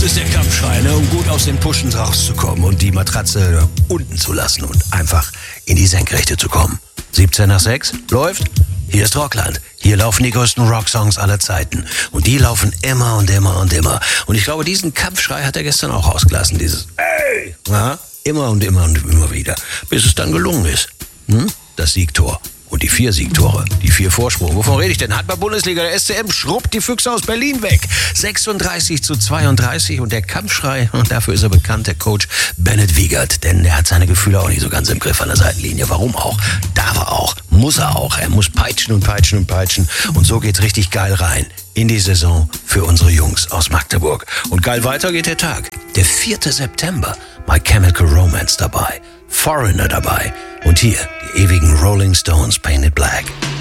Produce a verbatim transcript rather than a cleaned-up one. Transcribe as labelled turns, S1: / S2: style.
S1: ist der Kampfschrei, ne, um gut aus den Pushen rauszukommen und die Matratze unten zu lassen und einfach in die Senkrechte zu kommen. siebzehn nach sechs, läuft? Hier ist Rockland. Hier laufen die größten Rocksongs aller Zeiten. Und die laufen immer und immer und immer. Und ich glaube, diesen Kampfschrei hat er gestern auch ausgelassen. Dieses Ey! Ja, immer und immer und immer wieder. Bis es dann gelungen ist. Hm? Das Siegtor. Und die vier Siegtore, die vier Vorsprung. Wovon rede ich denn? Handball-Bundesliga, der S C M schrubbt die Füchse aus Berlin weg. sechsunddreißig zu zweiunddreißig und der Kampfschrei, und dafür ist er bekannt, der Coach Bennett Wiegert. Denn er hat seine Gefühle auch nicht so ganz im Griff an der Seitenlinie. Warum auch? Darf er auch. Muss er auch. Er muss peitschen und peitschen und peitschen. Und so geht's richtig geil rein in die Saison für unsere Jungs aus Magdeburg. Und geil weiter geht der Tag. Der vierte September. My Chemical Romance dabei. Foreigner dabei. Und hier die ewigen Rolling Stones Painted Black.